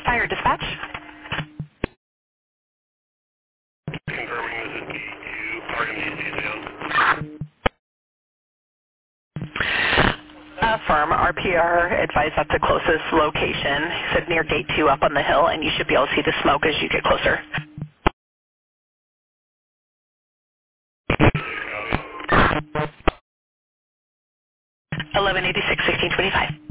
Fire dispatch. Confirming this is G2, Arkham DC down. Affirm, RPR advised that's the closest location. He said near gate 2 up on the hill, and you should be able to see the smoke as you get closer. 1186, 1625.